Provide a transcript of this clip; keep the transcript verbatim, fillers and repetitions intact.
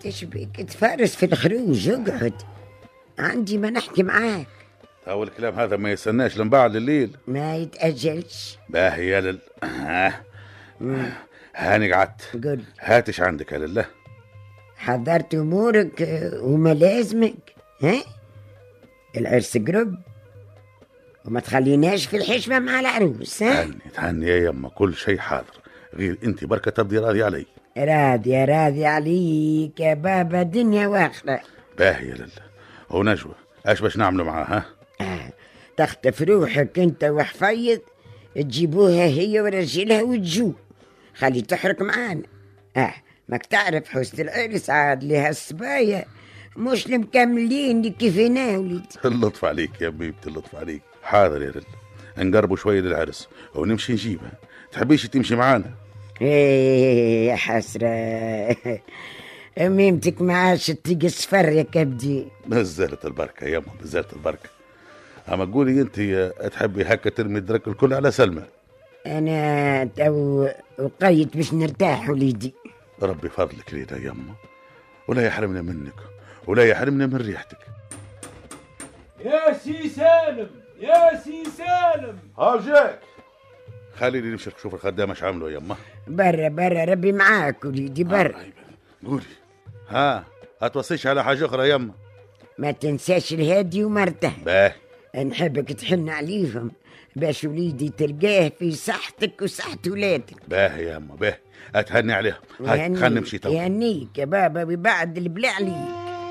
تشبيك تفارس في الخروج؟ اقعد عندي ما نحكي معاك. هو الكلام هذا ما يستناش لنبعد الليل، ما يتأجلش. باهي يا لل ها هاني قعدت. قل. هاتش عندك يا لله. حضرت امورك وما لازمك. ها العرس قرب وما تخليناش في الحشمة مع العروس. ها تهني تهني يا يما، كل شيء حاضر، غير انت بركة تبدي راضي علي. راضي راضي عليك يا بابا، دنيا واخرة. باهي يا لله. ونجوى اش باش نعملوا معاها؟ آه. تخطف روحك انت وحفيظ، تجيبوها هي ورجلها وتجو، خلي تحرك معانا. اه ماك تعرف حسن العرس عاد لها الصبايا مش المكملين كيفنا يا وليدي. اللطف عليك يا بيبتي، اللطف عليك. حاضر يا لله، نقربوا شوية للعرس ونمشي نجيبها. تحبيش تمشي معانا؟ ايه يا حسرة، ميمتك معاش تيجي الصفر يا كبدي. نزلت البركة يا يما، نزلت البركة. اما قولي انت تحبي هكا ترمي الدرك الكل على سلمى؟ انا تو وقيت باش نرتاح وليدي. ربي فضلك لينا يما، ولا يحرمنا منك ولا يحرمنا من ريحتك. يا سي سالم، يا سي سالم. ها جاك. خليني نمشي نشوف الخدام اش عملوا يما. برا برا، ربي معاك وليدي برا. قولي ها هتوصيش على حاجة أخرى يما؟ ما تنساش الهادي ومرته. باه نحبك تحن عليهم باش وليدي تلقاه في صحتك وصحة ولادك. باه يا يما باه، اتهني عليهم. هاي خلينا نمشي تو. يهنيك يا بابا وبعد البلا عليك.